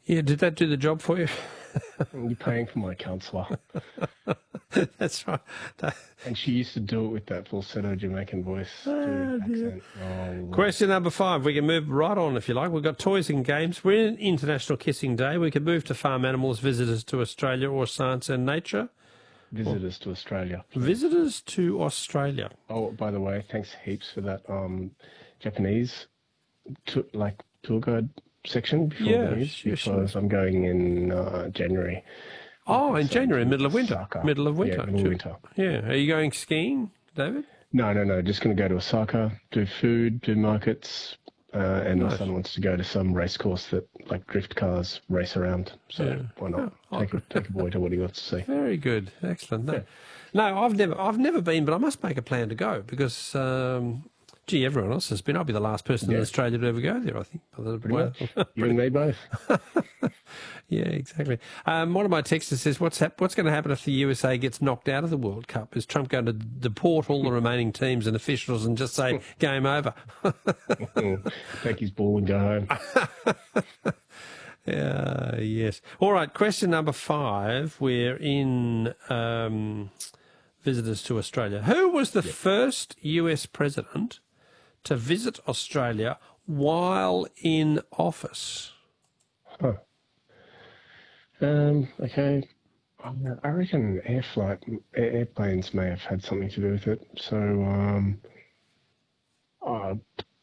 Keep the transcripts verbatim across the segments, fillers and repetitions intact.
Yeah, did that do the job for you? You're paying for my counsellor. That's right. And she used to do it with that falsetto Jamaican voice Oh, accent. Oh, question number five. We can move right on if you like. We've got toys and games. We're in International Kissing Day. We can move to farm animals, visitors to Australia, or science and nature. Visitors to Australia. Please. Visitors to Australia. Oh, by the way, thanks heaps for that um, Japanese to, like tour guide section before Yeah, the news, sure, because sure. I'm going in uh, January. Oh, in So January, to middle of winter. Osaka. Middle of winter. Yeah, middle of winter. Yeah. Are you going skiing, David? No, no, no. Just going to go to Osaka, do food, do markets, uh, and Nice. my son wants to go to some race course that like drift cars race around. So Yeah. why not Oh, take a, take a boy to what he wants to see? Very good. Excellent. No, Yeah. no, I've never, I've never been, but I must make a plan to go because, um, gee, everyone else has been. I'll be the last person in Yeah. Australia to ever go there, I think. Pretty much. You and me both. Yeah, exactly. Um, one of my texters says, "What's hap- What's going to happen if the U S A gets knocked out of the World Cup? Is Trump going to deport all the remaining teams and officials and just say game over?" Take his ball and go home. Yeah, yes. All right, question number five. We're in um, visitors to Australia. Who was the first U S president to visit Australia while in office? Huh. Um, okay. I reckon air flight, air, airplanes may have had something to do with it. So, um, uh,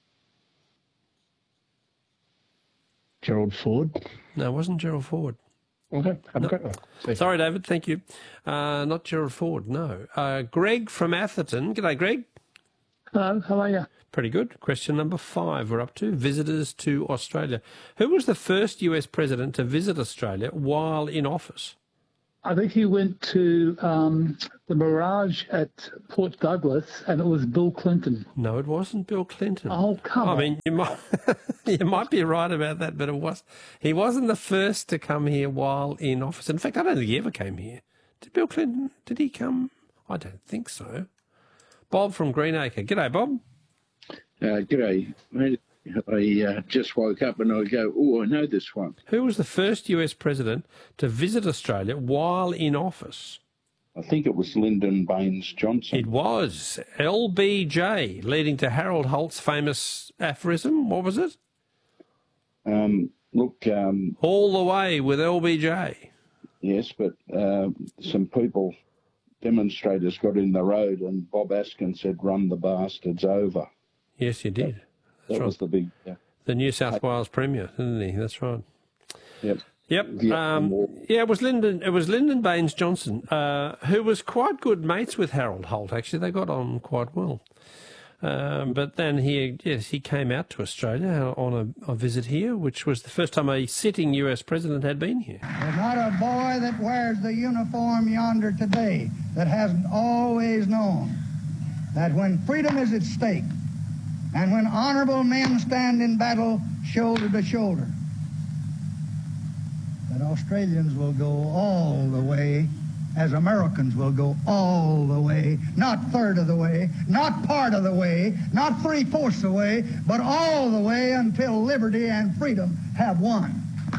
Gerald Ford. No, it wasn't Gerald Ford. Okay, have a great one. See you. Sorry, David. Thank you. Uh, not Gerald Ford, no. Uh, Greg from Atherton. G'day, Greg. Hello, how are you? Pretty good. Question number five we're up to. Visitors to Australia. Who was the first U S president to visit Australia while in office? I think he went to um, the Mirage at Port Douglas, and it was Bill Clinton. No, it wasn't Bill Clinton. Oh, come I on. mean, you might you might be right about that, but it was he wasn't the first to come here while in office. In fact, I don't think he ever came here. Did Bill Clinton? Did he come? I don't think so. Bob from Greenacre. G'day, Bob. Uh, g'day, mate. I uh, just woke up and I go, oh, I know this one. Who was the first U S president to visit Australia while in office? I think it was Lyndon Baines Johnson. It was L B J, leading to Harold Holt's famous aphorism. What was it? Um, look, um, All the way with L B J. yes, but uh, some people, demonstrators, got in the road and Bob Askin said, run the bastards over. Yes, you did. That's That right. was the big... Yeah. The New South Wales Premier, didn't he? That's right. Yep. Yep. Yeah, Um, more- yeah, it was Lyndon. It was Lyndon Baines Johnson, uh, who was quite good mates with Harold Holt. Actually, they got on quite well. Um, but then he, yes, he came out to Australia on a, a visit here, which was the first time a sitting U S president had been here. There's not a boy that wears the uniform yonder today that hasn't always known that when freedom is at stake and when honorable men stand in battle shoulder to shoulder, that Australians will go all the way as Americans will go all the way, not third of the way, not part of the way, not three-fourths of the way, but all the way until liberty and freedom have won.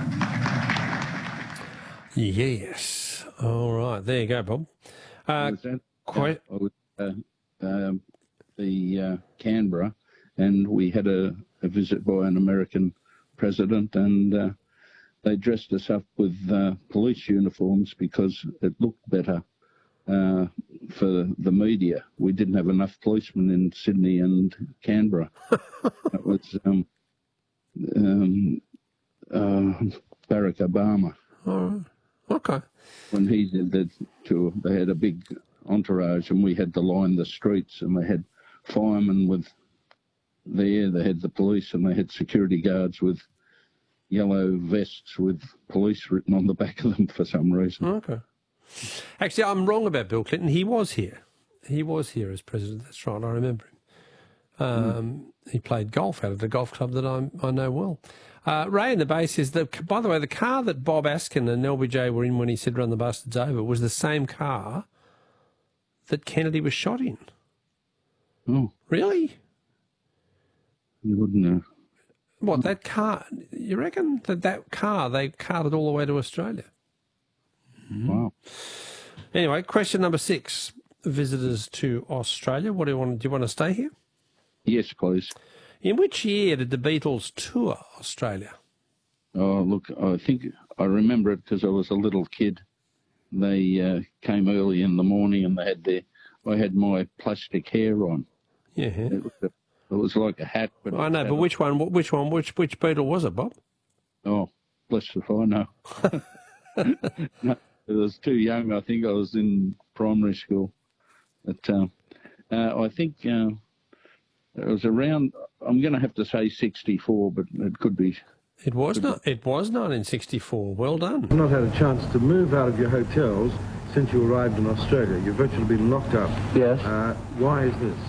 Yes. All right. There you go, Bob. Uh, was that? quite. I was, uh, um, the uh, Canberra, and we had a, a visit by an American president, and uh, they dressed us up with uh, police uniforms because it looked better uh, for the media. We didn't have enough policemen in Sydney and Canberra. That was um, um, uh, Barack Obama. All right. Okay. When he did the tour, they had a big entourage, and we had to line the streets, and they had firemen with there, they had the police, and they had security guards with yellow vests with police written on the back of them for some reason. Okay. Actually, I'm wrong about Bill Clinton. He was here. He was here as president. That's right. I remember him. Um, mm. He played golf out at a golf club that I, I know well. Uh, Ray in the base says that, by the way, the car that Bob Askin and L B J were in when he said run the bastards over was the same car that Kennedy was shot in. Oh. Really? You wouldn't know. What, that car, you reckon that that car, they carted all the way to Australia? Wow. Anyway, question number six. Visitors to Australia. What do you want? Do you want to stay here? Yes, please. In which year did the Beatles tour Australia? Oh, look, I think I remember it because I was a little kid. They uh, came early in the morning and they had their, I had my plastic hair on. Yeah. It was, a, it was like a hat. But I know, but which one, which one, which which Beatle was it, Bob? Oh, bless if I know. No, I was too young. I think I was in primary school. But uh, uh, I think uh, it was around, I'm going to have to say sixty-four, but it could be. It was not. It was nineteen sixty-four. Well done. You've not had a chance to move out of your hotels since you arrived in Australia. You've virtually been locked up. Yes. Uh, why is this?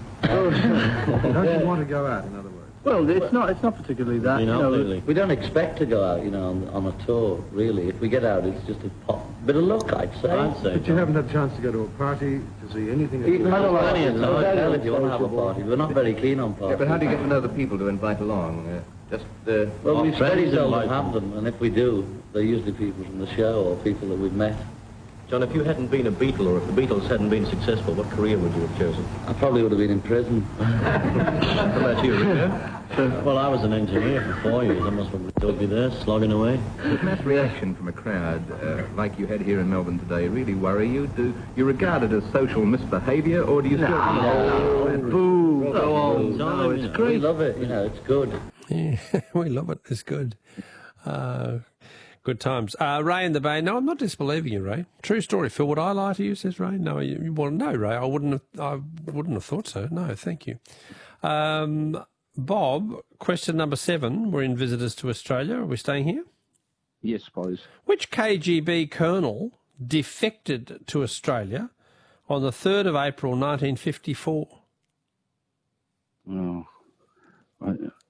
Don't you want to go out, in other words? Well, it's not. It's not particularly that. You know, know, really. We don't expect to go out, you know, on, on a tour, really. If we get out, it's just a pop, bit of luck, I'd say. I'd say. But you haven't had a chance to go to a party, to see anything at You all. can have plenty of hotel if you want to have a party. We're not very keen on parties. Yeah, but how do you get to know the people to invite along? Uh, just uh, Well, we friends very seldom invite have them, and if we do, they're usually people from the show or people that we've met. John, if you hadn't been a Beatle or if the Beatles hadn't been successful, what career would you have chosen? I probably would have been in prison. How about you, Rico? Well, I was an engineer for four years. I must probably still be there, slogging away. Does mass reaction from a crowd, uh, like you had here in Melbourne today, really worry you? Do you regard it as social misbehaviour, or do you still... No, no, boo, go on, no, it's great. We love it, you know, it's good. Yeah, we love it. It's good. Uh, good times. Uh, Ray in the Bay. No, I'm not disbelieving you, Ray. True story. Phil, would I lie to you? Says Ray. No, you, you well, no, Ray. I wouldn't have. I wouldn't have thought so. No, thank you. Um, Bob, question number seven. We're in visitors to Australia. Are we staying here? Yes, please. Which K G B colonel defected to Australia on the third of April, nineteen fifty-four? Oh, I,